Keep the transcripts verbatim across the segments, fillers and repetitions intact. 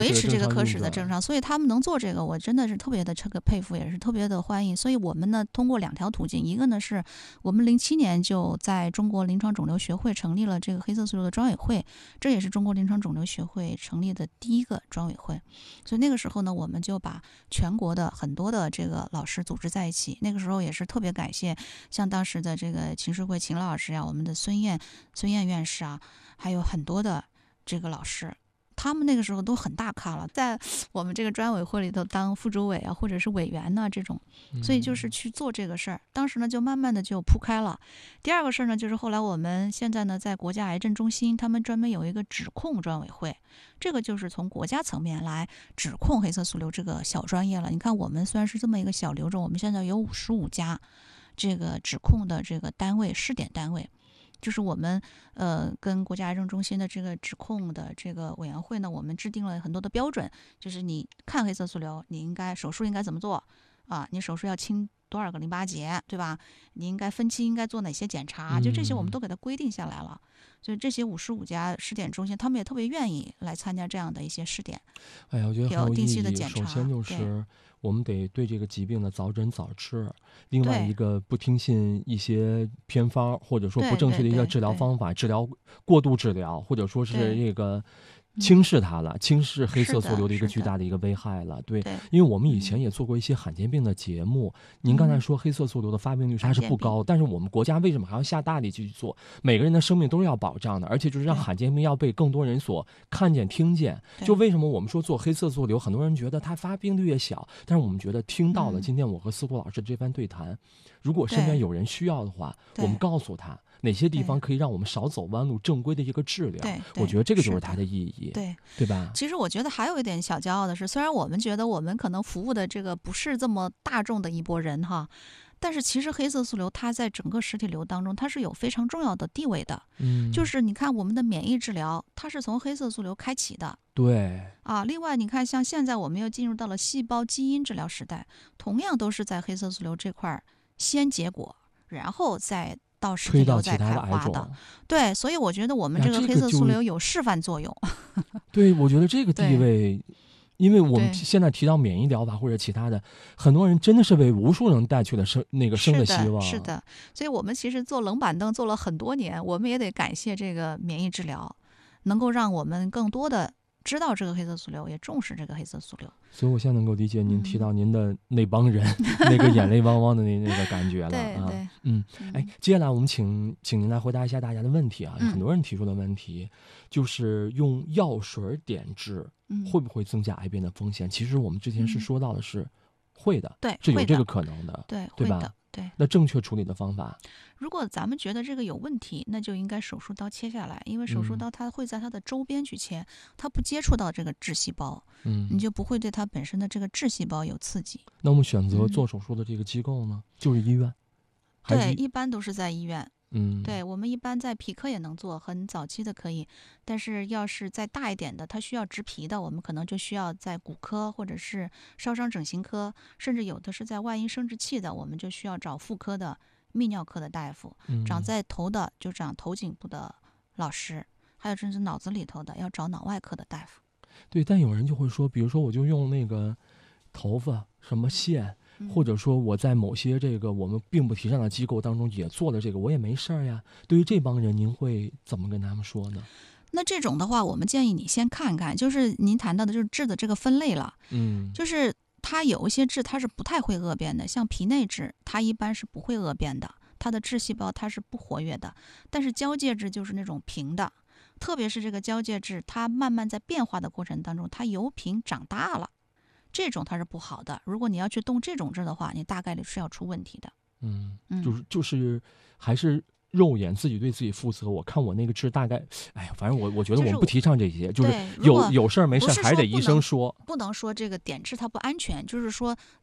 维持这个科室的正正常，所以他们能做这个，我真的是特别的这个佩服，也是特别的欢迎。所以我们呢，通过两条途径，一个呢是我们零七年就在中国临床肿瘤学会成立了这个黑色素瘤的专委会，这也是中国临床肿瘤学会成立的第一个专委会。所以那个时候呢，我们就把全国的很多的这个老师组织在一起。那个时候也是特别感谢，像当时的这个秦世慧秦老师呀，我们的孙燕孙燕院士啊，还有很多的这个老师。他们那个时候都很大咖了，在我们这个专委会里头当副主委啊，或者是委员呢、啊、这种，所以就是去做这个事儿。当时呢就慢慢的就铺开了。第二个事儿呢，就是后来我们现在呢在国家癌症中心，他们专门有一个指控专委会，这个就是从国家层面来指控黑色素瘤这个小专业了。你看我们虽然是这么一个小瘤种，我们现在有五十五家这个指控的这个单位试点单位。就是我们呃跟国家癌症中心的这个指控的这个委员会呢，我们制定了很多的标准，就是你看黑色素瘤，你应该手术应该怎么做啊？你手术要清多少个淋巴结，对吧？你应该分期应该做哪些检查？就这些我们都给它规定下来了。所以这些五十五家试点中心，他们也特别愿意来参加这样的一些试点。 哎呀，我觉得很有意义。 有定期的检查。 首先就是我们得对这个疾病的早诊早治，另外一个不听信一些偏方，或者说不正确的一个治疗方法，治疗过度治疗，或者说是这个轻视它了，轻视黑色素瘤的一个巨大的一个危害了。对，因为我们以前也做过一些罕见病的节目。您刚才说黑色素瘤的发病率还是不高，但是我们国家为什么还要下大力去做？每个人的生命都是要保障的，而且就是让罕见病要被更多人所看见听见。就为什么我们说做黑色素瘤，很多人觉得它发病率也小，但是我们觉得听到了今天我和司徒老师这番对谈，如果身边有人需要的话，我们告诉他哪些地方可以让我们少走弯路，正规的一个治疗。 对， 我觉得这个就是它的意义。 对， 对吧？ 其实我觉得还有一点小骄傲的是，虽然我们觉得我们可能服务的这个不是这么大众的一拨人哈，但是其实黑色素瘤它在整个实体瘤当中，它是有非常重要的地位的。 嗯， 就是你看我们的免疫治疗，它是从黑色素瘤开启的。 对啊，另外你看，像现在我们又进入到了细胞基因治疗时代，同样都是在黑色素瘤这块先结果，然后再到实体瘤再开花的。对，所以我觉得我们这个黑色素瘤有示范作用。 对，我觉得这个地位，因为我们现在提到免疫疗法或者其他的，很多人真的是为无数人带去了生那个生的希望。 是的，是的。所以我们其实做冷板凳做了很多年，我们也得感谢这个免疫治疗，能够让我们更多的知道这个黑色素瘤，也重视这个黑色素瘤。 所以我现在能够理解您提到您的那帮人、嗯、那个眼泪汪汪的那那个感觉了。 对啊， 对， 嗯，哎，接下来我们请请您来回答一下大家的问题啊，有很多人提出的问题，嗯、就是用药水点痣会不会增加癌变的风险？嗯、其实我们之前是说到的是会的， 对， 是有这个可能的， 对， 对吧？ 对， 那正确处理的方法， 如果咱们觉得这个有问题，那就应该手术刀切下来，因为手术刀它会在它的周边去切，嗯、它不接触到这个致细胞，嗯，你就不会对它本身的这个致细胞有刺激。 那我们选择做手术的这个机构呢，嗯、就是医院， 对，一般都是在医院。 嗯， 对，我们一般在皮科也能做，很早期的可以，但是要是再大一点的，它需要植皮的，我们可能就需要在骨科或者是烧伤整形科，甚至有的是在外阴生殖器的，我们就需要找妇科的泌尿科的大夫， 嗯、 长在头的就长头颈部的老师，还有甚至脑子里头的要找脑外科的大夫。 对，但有人就会说，比如说我就用那个头发什么线。或者说我在某些这个我们并不提倡的机构当中也做了这个，我也没事儿呀。对于这帮人，您会怎么跟他们说呢？ 那这种的话，我们建议你先看看，就是您谈到的就是痣的这个分类了。 嗯， 就是它有一些痣它是不太会恶变的，像皮内痣，它一般是不会恶变的，它的致细胞它是不活跃的。但是交界痣就是那种平的，特别是这个交界痣，它慢慢在变化的过程当中，它由平长大了。这种它是不好的，如果你要去动这种痣的话，你大概率是要出问题的。 嗯，就是就是还是肉眼自己对自己负责。我看我那个痣大概，哎呀，反正我我觉得我们不提倡这些，就是有有事儿没事还是得医生说。 不能说这个点痣它不安全，就是说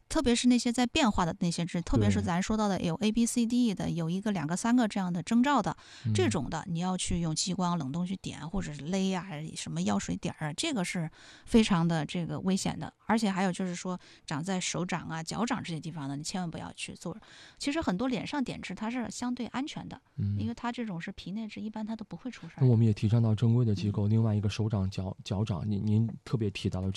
特别是那些在变化的那些痣，特别是咱说到的有 A B C D 的，有一个两个三个这样的征兆的， 嗯、 这种的你要去用激光冷冻去点，或者是勒啊，什么药水点儿，这个是非常的这个危险的。而且还有就是说长在手掌啊、脚掌这些地方呢，你千万不要去做。其实很多脸上点痣它是相对安全的， 嗯、 因为它这种是皮内痣，一般它都不会出事。 那我们也提倡到正规的机构，嗯、另外一个手掌、脚脚掌，您您特别提到了。